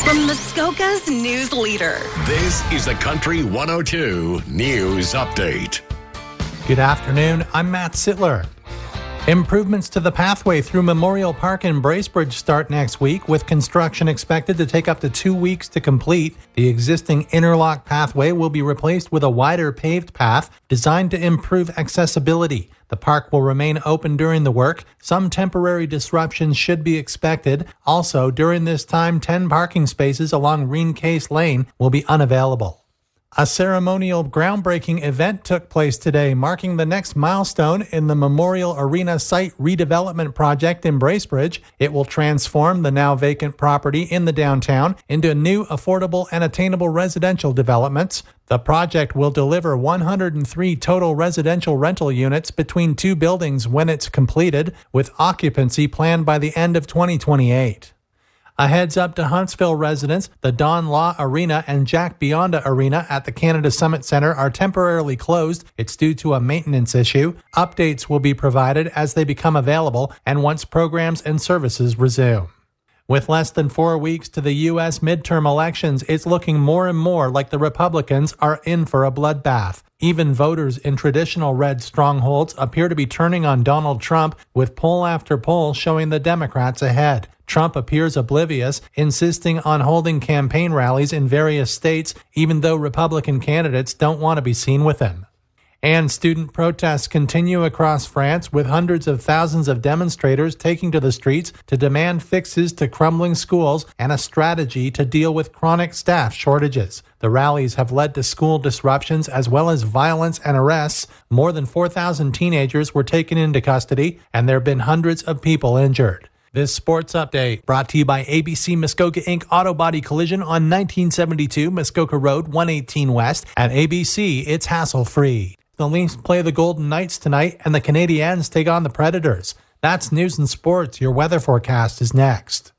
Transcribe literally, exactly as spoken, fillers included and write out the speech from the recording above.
From Muskoka's news leader. This is the Country one oh two News Update. Good afternoon, I'm Matt Sittler. Improvements to the pathway through Memorial Park in Bracebridge start next week, with construction expected to take up to two weeks to complete. The existing interlock pathway will be replaced with a wider paved path designed to improve accessibility. The park will remain open during the work. Some temporary disruptions should be expected. Also, during this time, ten parking spaces along Reencase Lane will be unavailable. A ceremonial groundbreaking event took place today, marking the next milestone in the Memorial Arena site redevelopment project in Bracebridge. It will transform the now vacant property in the downtown into new, affordable, and attainable residential developments. The project will deliver one hundred three total residential rental units between two buildings when it's completed, with occupancy planned by the end of twenty twenty-eight. A heads up to Huntsville residents, the Don Law Arena and Jack Bionda Arena at the Canada Summit Centre are temporarily closed. It's due to a maintenance issue. Updates will be provided as they become available and once programs and services resume. With less than four weeks to the U S midterm elections, it's looking more and more like the Republicans are in for a bloodbath. Even voters in traditional red strongholds appear to be turning on Donald Trump, with poll after poll showing the Democrats ahead. Trump appears oblivious, insisting on holding campaign rallies in various states, even though Republican candidates don't want to be seen with him. And student protests continue across France, with hundreds of thousands of demonstrators taking to the streets to demand fixes to crumbling schools and a strategy to deal with chronic staff shortages. The rallies have led to school disruptions as well as violence and arrests. More than four thousand teenagers were taken into custody, and there have been hundreds of people injured. This sports update brought to you by A B C Muskoka Incorporated Auto Body Collision on nineteen seventy-two Muskoka Road, one eighteen West. At A B C, it's hassle-free. The Leafs play the Golden Knights tonight, and the Canadiens take on the Predators. That's news and sports. Your weather forecast is next.